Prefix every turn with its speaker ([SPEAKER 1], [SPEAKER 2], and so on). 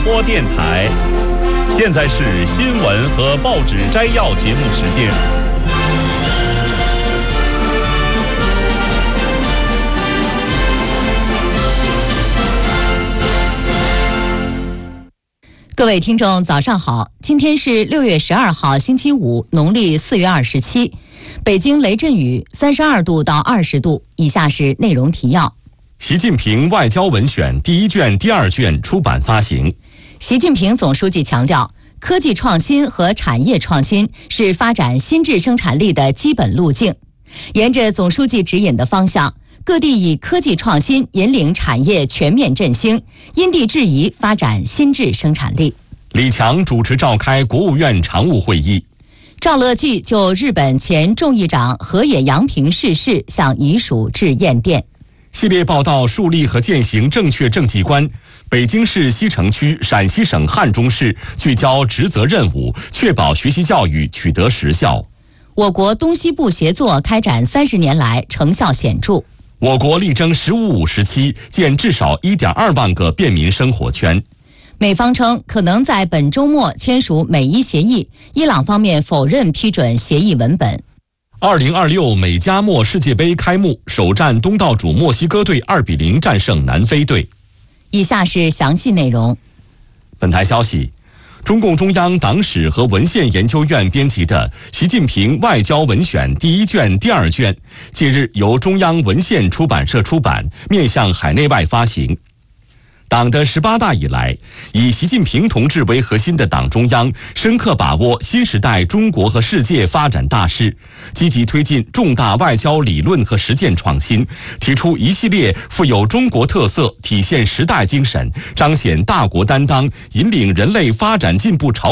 [SPEAKER 1] 播电台。现在是新闻和报纸摘要节目时间。
[SPEAKER 2] 各位听众早上好，今天是6月12号星期五，农历4月27，北京雷阵雨32度到20度。以下是内容提要。
[SPEAKER 3] 习近平外交文选第一卷、第二卷出版发行。
[SPEAKER 2] 习近平总书记强调，科技创新和产业创新是发展新质生产力的基本路径。沿着总书记指引的方向，各地以科技创新引领产业全面振兴，因地制宜发展新质生产力。
[SPEAKER 3] 李强主持召开国务院常务会议。
[SPEAKER 2] 赵乐际就日本前众议长河野洋平逝世向遗属致唁电。
[SPEAKER 3] 系列报道树立和践行正确政绩观。北京市西城区、陕西省汉中市聚焦职责任务，确保学习教育取得实效。
[SPEAKER 2] 我国东西部协作开展30年来成效显著。
[SPEAKER 3] 我国力争“15-5”时期建至少1.2万个便民生活圈。
[SPEAKER 2] 美方称可能在本周末签署美伊协议，伊朗方面否认批准协议文本。
[SPEAKER 3] 2026美加墨世界杯开幕，首战东道主墨西哥队2-0战胜南非队。
[SPEAKER 2] 以下是详细内容。
[SPEAKER 3] 本台消息，中共中央党史和文献研究院编辑的《习近平外交文选》第一卷、第二卷，近日由中央文献出版社出版，面向海内外发行。党的18大以来，以习近平同志为核心的党中央深刻把握新时代中国和世界发展大势，积极推进重大外交理论和实践创新，提出一系列富有中国特色、体现时代精神、彰显大国担当、引领人类发展进步潮